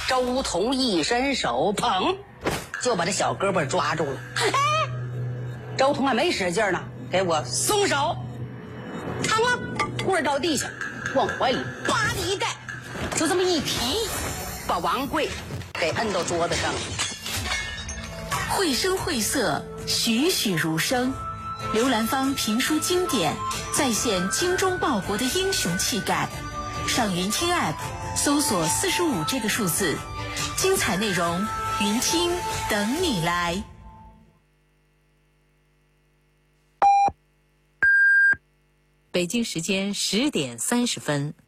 周彤一伸手，砰，就把这小胳膊抓住了。哎，周彤还没使劲呢，给我松手！嘡了，棍儿到地下，往怀里叭的一盖，就这么一提，把王贵给摁到桌子上了。 绘声绘色，栩栩如生。刘兰芳评书经典，再现精忠报国的英雄气概。上云听 App 搜索45这个数字，精彩内容云听等你来。 北京时间10点30分。